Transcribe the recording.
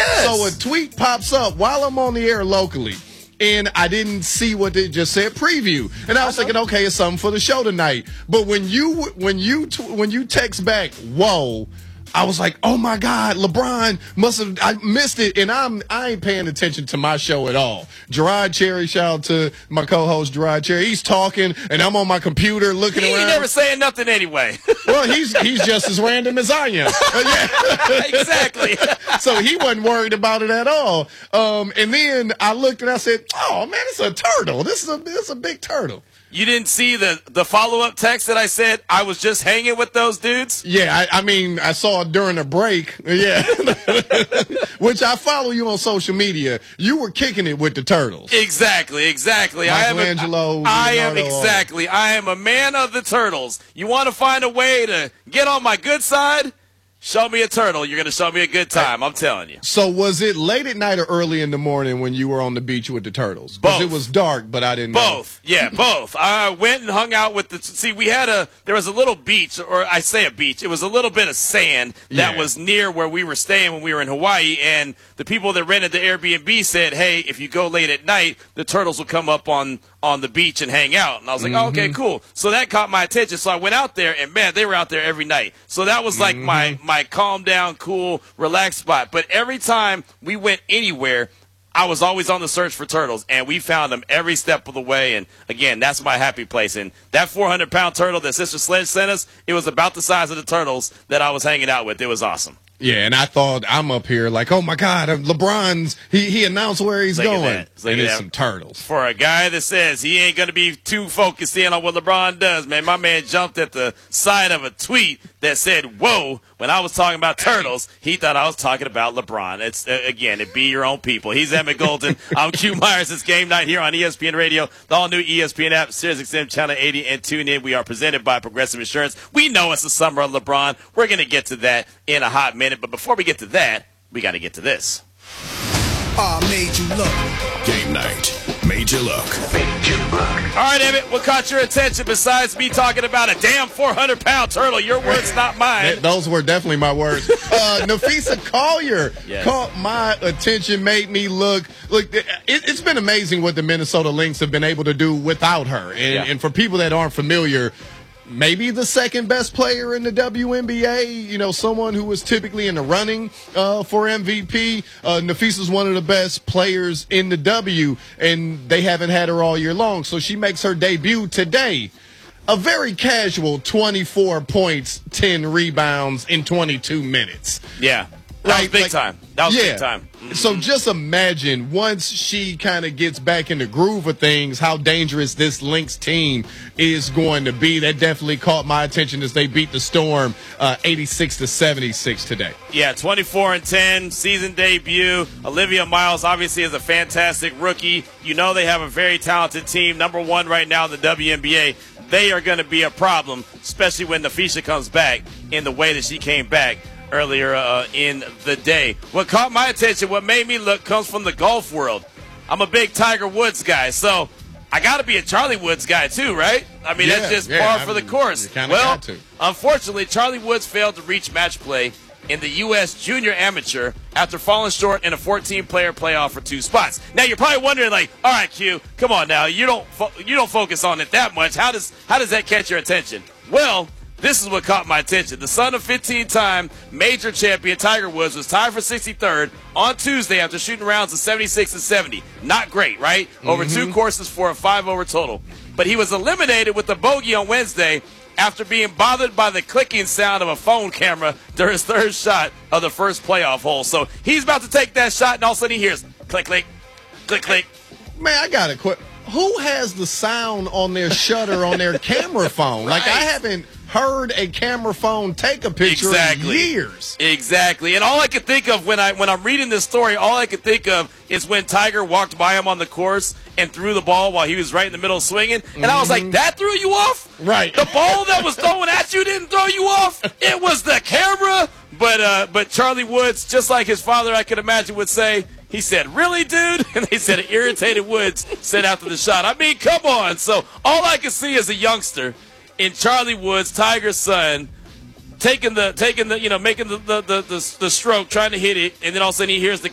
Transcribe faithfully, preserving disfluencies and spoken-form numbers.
Yes. So a tweet pops up while I'm on the air locally. And I didn't see what they just said preview, and I was I thinking, okay, it's something for the show tonight. But when you when you when you text back, whoa, I was like, oh my God, LeBron must have I missed it, and I'm I ain't paying attention to my show at all. Gerard Cherry, shout out to my co-host Gerard Cherry. He's talking, and I'm on my computer looking he around. He never saying nothing anyway. Well, he's he's just as random as I am. Exactly. So he wasn't worried about it at all. Um, and then I looked and I said, oh man, it's a turtle. This is a this is a big turtle. You didn't see the, the follow-up text that I said I was just hanging with those dudes? Yeah, I, I mean, I saw it during a break. Yeah. Which I follow you on social media. You were kicking it with the Turtles. Exactly, exactly. Michelangelo. I am, a, I am Leonardo. exactly. I am a man of the Turtles. You want to find a way to get on my good side? Show me a turtle. You're going to show me a good time. I'm telling you. So was it late at night or early in the morning when you were on the beach with the Turtles? Both. It was dark, but I didn't Both. know. Yeah, both. I went and hung out with the – see, we had a – there was a little beach, or I say a beach. It was a little bit of sand that Yeah. was near where we were staying when we were in Hawaii, and the people that rented the Airbnb said, hey, if you go late at night, the turtles will come up on – on the beach and hang out. And I was like, Mm-hmm. oh, okay, cool. So that caught my attention. So I went out there, and, man, they were out there every night. So that was like Mm-hmm. my, my calm down, cool, relaxed spot. But every time we went anywhere, I was always on the search for turtles, and we found them every step of the way. And, again, that's my happy place. And that four hundred pound turtle that Sister Sledge sent us, it was about the size of the turtles that I was hanging out with. It was awesome. Yeah, and I thought I'm up here like, oh my God, LeBron's he he announced where he's Look at going. that. Look And at it's that. some turtles. For a guy that says he ain't going to be too focused in on what LeBron does, man, my man jumped at the side of a tweet that said, whoa, when I was talking about turtles, he thought I was talking about LeBron. It's, uh, again, it be your own people. He's Emmett Golden. I'm Q Myers. It's game night here on E S P N Radio, the all-new E S P N app, Sirius X M Channel eighty, and tune in. We are presented by Progressive Insurance. We know it's the summer of LeBron. We're going to get to that in a hot minute, but before we get to that, we got to get to this. I made you look. Game night. Made you look. Made you look. All right, Emmett, what caught your attention besides me talking about a damn four hundred pound turtle? Your words, not mine. Th- Those were definitely my words. Uh, Nafisa Collier Yes. caught my attention, made me look. Look, it, it's been amazing what the Minnesota Lynx have been able to do without her. And, Yeah. and for people that aren't familiar, maybe the second best player in the W N B A, you know, someone who was typically in the running uh, for M V P. Uh, Nafisa's one of the best players in the W, and they haven't had her all year long. So she makes her debut today. A very casual twenty-four points, ten rebounds in twenty-two minutes. Yeah. That was Right, big like- time. That was yeah. big time. So just imagine once she kind of gets back in the groove of things, how dangerous this Lynx team is going to be. That definitely caught my attention as they beat the Storm uh, eighty-six to seventy-six today. Yeah, twenty-four and ten, season debut. Olivia Miles obviously is a fantastic rookie. You know they have a very talented team, number one right now in the W N B A. They are going to be a problem, especially when Nafisa comes back in the way that she came back earlier uh, in the day. What caught my attention, what made me look, comes from the golf world. I'm a big Tiger Woods guy, so I got to be a Charlie Woods guy too, right? I mean, Yeah, that's just yeah, par I for the mean, course. you kinda Well, got to. unfortunately, Charlie Woods failed to reach match play in the U S Junior Amateur after falling short in a fourteen-player playoff for two spots. Now you're probably wondering, like, all right, Q, come on now, you don't fo- you don't focus on it that much. How does how does that catch your attention? Well, this is what caught my attention. The son of fifteen-time major champion Tiger Woods was tied for sixty-third on Tuesday after shooting rounds of seventy-six and seventy. Not great, right? Over two courses for a five-over total. But he was eliminated with a bogey on Wednesday after being bothered by the clicking sound of a phone camera during his third shot of the first playoff hole. So he's about to take that shot, and all of a sudden he hears click, click, click, click. Man, I got a quick. Who has the sound on their shutter on their camera phone? Like, I Right. haven't heard a camera phone take a picture Exactly. in years. Exactly. And all I could think of when I when I'm reading this story, all I could think of is when Tiger walked by him on the course and threw the ball while he was right in the middle of swinging. And I was like, that threw you off? Right. The ball that was thrown at you didn't throw you off? It was the camera? But uh, but Charlie Woods, just like his father, I could imagine, would say, he said, really, dude? And they said, irritated Woods said after the shot. I mean, come on. So all I can see is a youngster in Charlie Woods, Tiger's son, taking the, taking the, you know, making the, the, the, the, the stroke, trying to hit it, and then all of a sudden he hears the